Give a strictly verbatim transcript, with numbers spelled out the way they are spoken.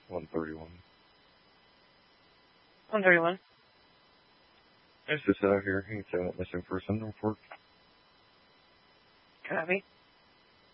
one thirty-one. one thirty-one. It's just out here. You can say that missing person report. Copy.